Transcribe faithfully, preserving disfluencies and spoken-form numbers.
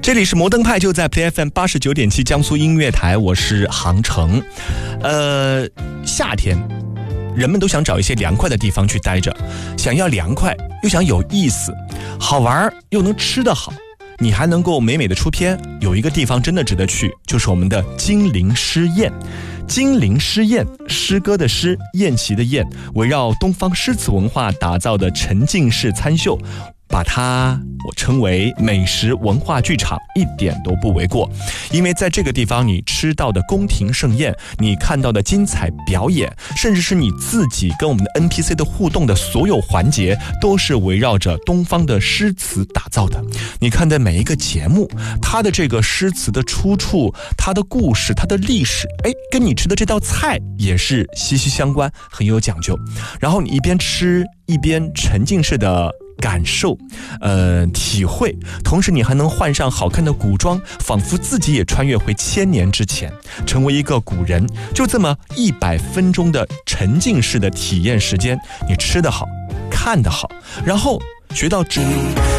这里是摩登派，就在 Play F M 八十九点七江苏音乐台，我是航程。呃，夏天人们都想找一些凉快的地方去待着，想要凉快又想有意思，好玩又能吃得好，你还能够美美的出片。有一个地方真的值得去，就是我们的金陵诗宴。金陵诗宴，诗歌的诗，宴席的宴，围绕东方诗词文化打造的沉浸式餐秀，把它我称为美食文化剧场，一点都不为过。因为在这个地方，你吃到的宫廷盛宴，你看到的精彩表演，甚至是你自己跟我们的 N P C 的互动的所有环节，都是围绕着东方的诗词打造的。你看的每一个节目，它的这个诗词的出处，它的故事，它的历史，哎，跟你吃的这道菜也是息息相关，很有讲究。然后你一边吃一边沉浸式的感受，呃，体会，同时你还能换上好看的古装，仿佛自己也穿越回千年之前，成为一个古人。就这么一百分钟的沉浸式的体验时间，你吃得好，看得好，然后学到知